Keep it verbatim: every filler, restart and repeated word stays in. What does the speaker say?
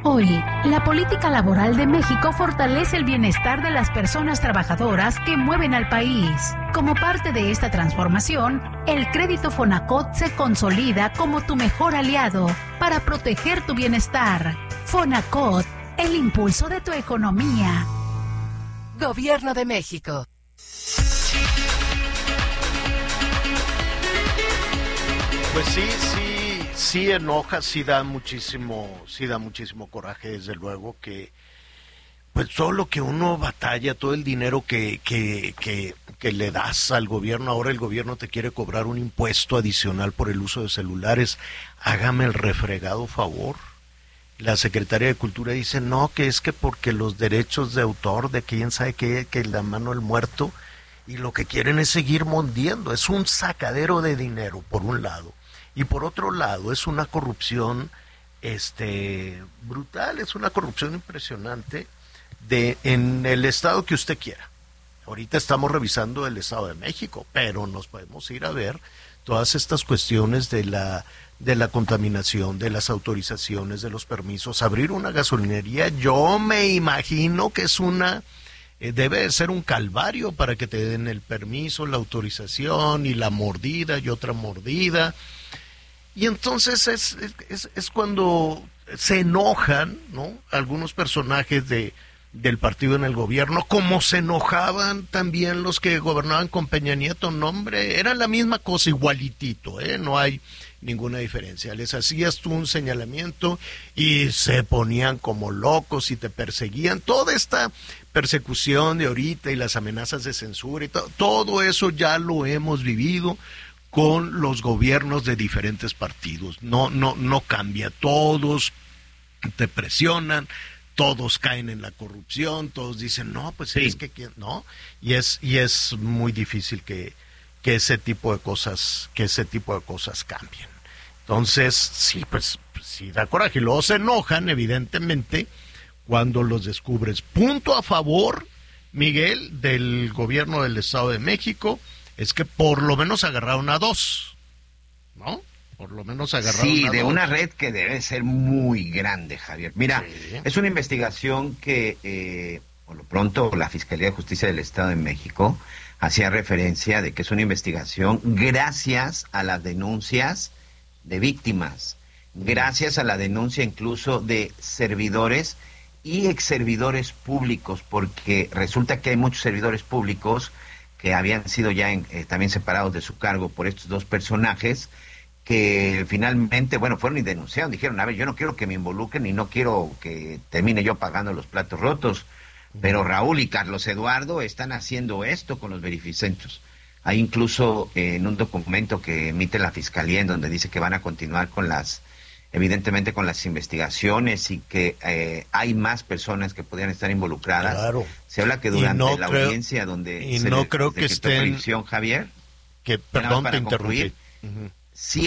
Hoy, la política laboral de México fortalece el bienestar de las personas trabajadoras que mueven al país. Como parte de esta transformación, el crédito Fonacot se consolida como tu mejor aliado para proteger tu bienestar. Fonacot, el impulso de tu economía. Gobierno de México. Pues sí, sí, sí enoja, sí da muchísimo, sí da muchísimo coraje, desde luego, que pues todo lo que uno batalla, todo el dinero que, que, que, que le das al gobierno, ahora el gobierno te quiere cobrar un impuesto adicional por el uso de celulares. Hágame el refregado favor. La Secretaría de Cultura dice, no, que es que porque los derechos de autor, de quién sabe qué, que la mano del muerto, y lo que quieren es seguir mondiendo. Es un sacadero de dinero, por un lado. Y por otro lado, es una corrupción este, brutal, es una corrupción impresionante de en el estado que usted quiera. Ahorita estamos revisando el Estado de México, pero nos podemos ir a ver todas estas cuestiones de la de la contaminación, de las autorizaciones, de los permisos. Abrir una gasolinería, yo me imagino que es una eh, debe de ser un calvario para que te den el permiso, la autorización y la mordida y otra mordida. Y entonces es, es, es cuando se enojan, ¿no?, algunos personajes de, del partido en el gobierno, como se enojaban también los que gobernaban con Peña Nieto. No, hombre, era la misma cosa, igualitito, ¿eh? No hay ninguna diferencia. Les hacías tú un señalamiento y se ponían como locos y te perseguían. Toda esta persecución de ahorita y las amenazas de censura y todo, todo eso ya lo hemos vivido con los gobiernos de diferentes partidos. No, no, no cambia. Todos te presionan, todos caen en la corrupción, todos dicen, no, pues sí, es que no, y es, y es muy difícil que, que ese tipo de cosas, que ese tipo de cosas cambien. Entonces, sí, pues, sí da coraje. Y luego se enojan, evidentemente, cuando los descubres. Punto a favor, Miguel, del gobierno del Estado de México, es que por lo menos agarraron a dos, ¿no? Por lo menos agarraron sí, a dos. Sí, de una red que debe ser muy grande, Javier. Mira, sí. Es una investigación que, eh, por lo pronto, la Fiscalía de Justicia del Estado de México hacía referencia de que es una investigación gracias a las denuncias de víctimas, gracias a la denuncia incluso de servidores y exservidores públicos, porque resulta que hay muchos servidores públicos que habían sido ya en, eh, también separados de su cargo por estos dos personajes, que finalmente, bueno, fueron y denunciaron, dijeron, a ver, yo no quiero que me involucren y no quiero que termine yo pagando los platos rotos, pero Raúl y Carlos Eduardo están haciendo esto con los verificentos. Hay incluso eh, en un documento que emite la Fiscalía en donde dice que van a continuar con las, evidentemente con las investigaciones y que eh, hay más personas que podrían estar involucradas. Claro. Se habla que durante no la creo, audiencia donde y se no le, creo que estén, prohibición, Javier, que perdón te interrumpí. Uh-huh. Sí